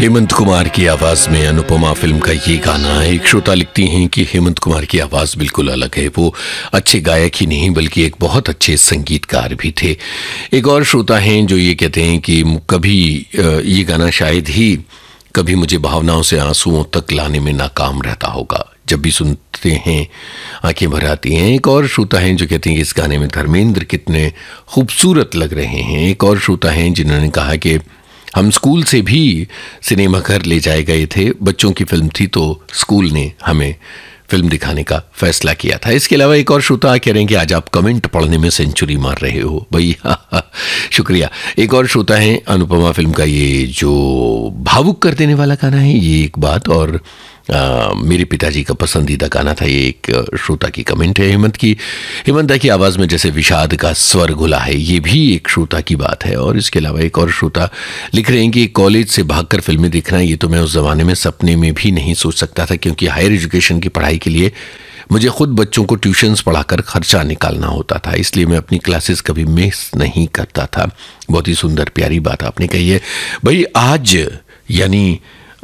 हेमंत कुमार की आवाज में अनुपमा फिल्म का ये गाना। एक श्रोता लिखती हैं कि हेमंत कुमार की आवाज बिल्कुल अलग है, वो अच्छे गायक ही नहीं बल्कि एक बहुत अच्छे संगीतकार भी थे। एक और श्रोता हैं जो ये कहते हैं कि कभी ये गाना शायद ही कभी मुझे भावनाओं से आंसुओं तक लाने में नाकाम रहता होगा, जब भी सुनते हैं आंखें भर आती हैं। एक और श्रोता हैं जो कहते हैं कि इस गाने में धर्मेंद्र कितने खूबसूरत लग रहे हैं। एक और श्रोता हैं जिन्होंने कहा कि हम स्कूल से भी सिनेमा घर ले जाए गए थे, बच्चों की फिल्म थी तो स्कूल ने हमें फिल्म दिखाने का फैसला किया था। इसके अलावा एक और श्रोता कह रहे हैं कि आज आप कमेंट पढ़ने में सेंचुरी मार रहे हो भाई। शुक्रिया। एक और श्रोता है अनुपमा फिल्म का ये जो भावुक कर देने वाला गाना है, ये एक बात। और मेरे पिताजी का पसंदीदा गाना था, ये एक श्रोता की कमेंट है। हेमंता की आवाज़ में जैसे विषाद का स्वर घुला है, ये भी एक श्रोता की बात है। और इसके अलावा एक और श्रोता लिख रहे हैं कि कॉलेज से भागकर फिल्में देखना, ये तो मैं उस ज़माने में सपने में भी नहीं सोच सकता था, क्योंकि हायर एजुकेशन की पढ़ाई के लिए मुझे खुद बच्चों को ट्यूशन्स पढ़ाकर खर्चा निकालना होता था, इसलिए मैं अपनी क्लासेस कभी मिस नहीं करता था। बहुत ही सुंदर प्यारी बात आपने कही है भाई। आज यानी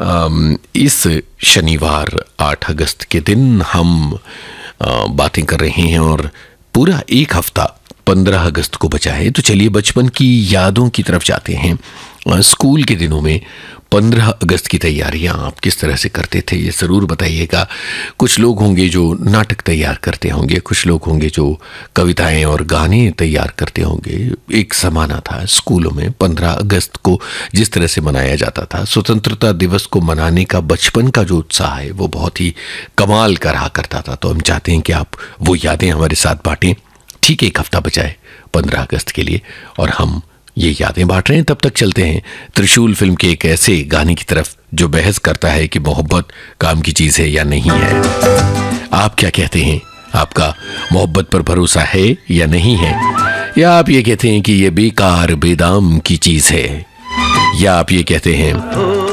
इस शनिवार 8 अगस्त के दिन हम बातें कर रहे हैं और पूरा एक हफ्ता 15 अगस्त को बचा है। तो चलिए बचपन की यादों की तरफ जाते हैं। स्कूल के दिनों में 15 अगस्त की तैयारियां आप किस तरह से करते थे, ये ज़रूर बताइएगा। कुछ लोग होंगे जो नाटक तैयार करते होंगे, कुछ लोग होंगे जो कविताएं और गाने तैयार करते होंगे। एक ज़माना था स्कूलों में 15 अगस्त को जिस तरह से मनाया जाता था, स्वतंत्रता दिवस को मनाने का बचपन का जो उत्साह है वो बहुत ही कमाल का रहा करता था। तो हम चाहते हैं कि आप वो यादें हमारे साथ बांटें। ठीक एक हफ्ता बचा है 15 अगस्त के लिए और हम ये यादें बांट रहे हैं। तब तक चलते हैं त्रिशूल फिल्म के एक ऐसे गाने की तरफ जो बहस करता है कि मोहब्बत काम की चीज़ है या नहीं है। आप क्या कहते हैं? आपका मोहब्बत पर भरोसा है या नहीं है? या आप ये कहते हैं कि ये बेकार बेदाम की चीज़ है? या आप ये कहते हैं